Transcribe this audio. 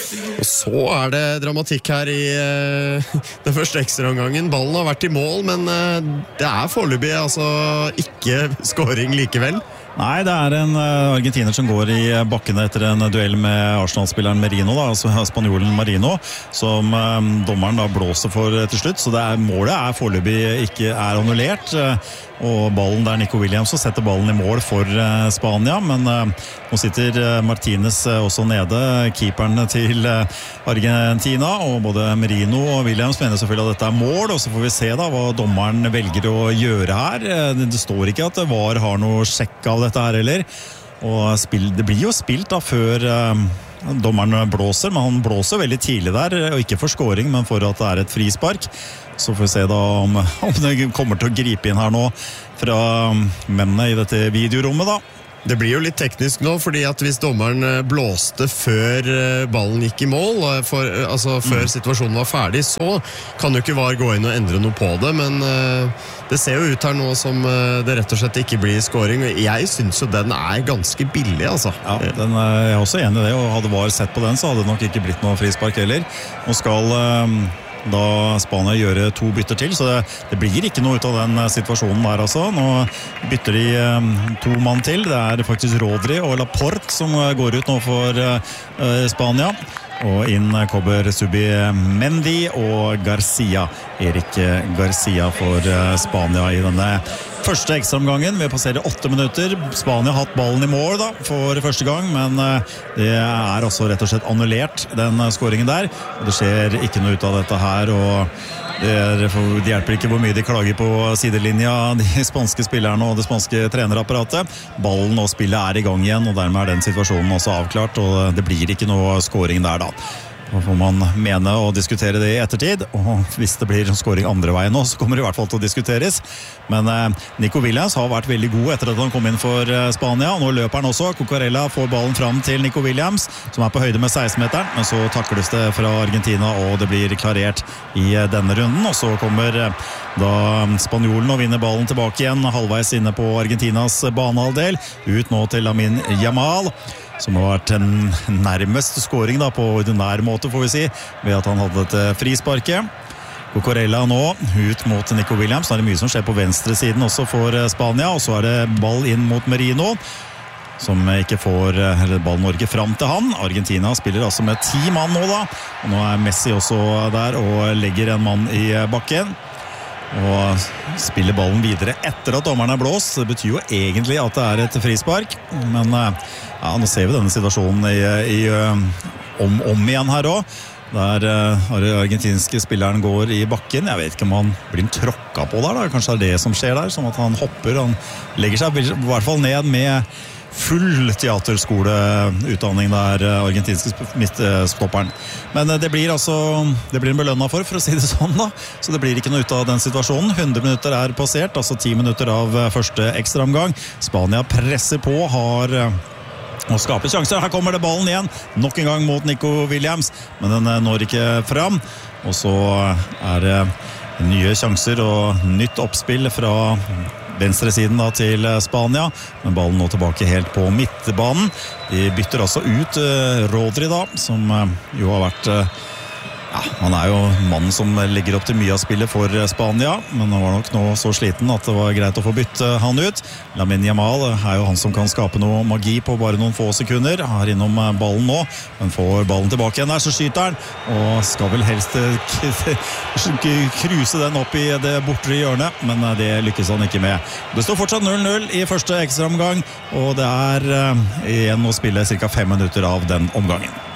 Og så det dramatikk her i den første ekstraomgangen. Ballen har vært i mål, men det foreløpig altså ikke scoring likevel. Nei, det en argentiner som går i bakkene etter en duell med Arsenal-spilleren Merino, da, altså spanjolen Marino, som dommeren da blåser for til slutt, så målet foreløpig ikke annullert, og ballen der Nico Williams så setter ballen i mål for Spania, men nå sitter Martinez også nede, keeperen til Argentina, og både Merino og Williams mener selvfølgelig at dette mål, og så får vi se da hva dommeren velger å gjøre her. Det står ikke at VAR har noe sjekk av dette her heller, og det blir jo spilt da før dommeren blåser, men han blåser veldig tidlig der, og ikke for scoring, men for at det et frispark. Så får vi se da om det kommer til å gripe inn her nå fra mennene i dette videorommet da. Det blir jo litt teknisk nå, fordi at hvis dommeren blåste før ballen gikk i mål, før situasjonen var ferdig, så kan jo ikke VAR gå inn og endre noe på det, men det ser jo ut her nå som det rett og slett ikke blir scoring. Jeg synes jo den ganske billig, altså. Ja, jeg også enig i det, og hadde VAR sett på den, så hadde det nok ikke blitt noe frispark heller. Nå skal da Spania gjøre 2 bytter til, så det blir ikke noe ut av den situasjonen der altså. Nå bytter de 2 mann til, det faktisk Rodri og Laporte som går ut nå for Spania, og inn kommer Zubimendi og Garcia, Erik Garcia for Spania i denne første ekstraomgangen. Vi passerer 8 minutter. Spania har hatt ballen i mål da, for første gang, men det altså rett og slett annullert, den scoringen der. Og det skjer ikke noe ut av dette her, og det hjelper ikke hvor mye de klager på sidelinja, de spanske spillerne og det spanske trenerapparatet. Ballen og spillet i gang igjen, og dermed den situasjonen også avklart, og det blir ikke noe scoring der da. Da får man mene og diskutere det i ettertid, og hvis det blir scoring andre veien nå, så kommer det i hvert fall til å diskuteres. Men Nico Williams har vært veldig god etter at han kom inn for Spania, og nå løper han også. Cucurella får ballen fram til Nico Williams, som på høyde med 16-meteren, men så takles det fra Argentina, og det blir klarert i denne runden, og så kommer da spanjolen og vinner ballen tilbake igjen, halvveis inne på Argentinas banehalvdel, ut nå til Lamine Yamal, som har vært en nærmest scoring da, på ordinær måte, får vi si, ved at han hadde et frisparke. Cucurella nå, ut mot Nico Williams. Nå det mye som skjer på venstre siden også for Spania, og så det ball inn mot Merino, som ikke får ball Norge fram til han. Argentina spiller altså med 10 mann nå da, og nå Messi også der og legger en mann i bakken. Og spiller ballen videre etter at dommeren blåst. Det betyr jo egentlig at det et frispark, men ja, nå ser vi denne situasjonen om igjen her også, der argentinske spilleren går i bakken. Jeg vet ikke om han blir tråkket på der da. Kanskje det som skjer der, som at han hopper. Han legger seg i hvert fall ned med full teaterskoleutdanning der, argentinske midtstopperen. Men det blir en belønnet for å si det sånn da. Så det blir ikke noe ut av den situasjonen. 100 minutter passert, altså 10 minutter av første ekstraomgang. Spania presser på, har og skaper sjanser. Her kommer det ballen igjen, nok en gang mot Nico Williams, men den når ikke fram. Og så det nye sjanser og nytt oppspill fra venstre siden da til Spania, men ballen nå tilbake helt på midtbanen. De bytter altså ut Rodri da, som jo har vært ja, han jo mannen som legger opp til mye av spillet for Spania, men han var nok nå så sliten at det var greit å få bytte han ut. Lamine Yamal jo han som kan skape noe magi på bare noen få sekunder. Han innom ballen nå, men får ballen tilbake igjen der, så skyter han, og skal vel helst kruse den opp i det bortre hjørnet, men det lykkes han ikke med. Det står fortsatt 0-0 i første ekstraomgang, og det igjen å spille cirka 5 minutter av den omgangen.